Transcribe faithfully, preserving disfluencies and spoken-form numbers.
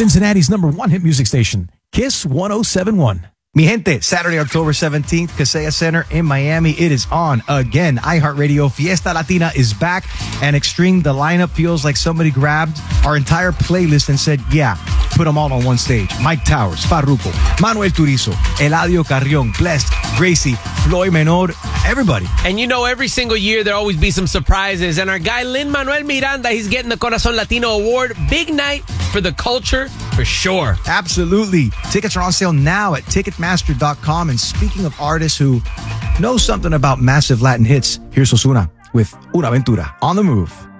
Cincinnati's number one hit music station, Kiss one oh seven point one. Mi gente, Saturday, October seventeenth, Kaseya Center in Miami. It is on again. iHeartRadio Fiesta Latina is back. And Extreme, the lineup feels like somebody grabbed our entire playlist and said, yeah, put them all on one stage. Mike Towers, Farruko, Manuel Turizo, Eladio Carrion, Blessed, Gracie, Floyd Menor, everybody. And you know, every single year there always be some surprises. And our guy Lin-Manuel Miranda, he's getting the Corazon Latino Award. Big night for the culture, for sure. Absolutely. Tickets are on sale now at Ticketmaster dot com. And speaking of artists who know something about massive Latin hits, here's Ozuna with Una Aventura on the Move.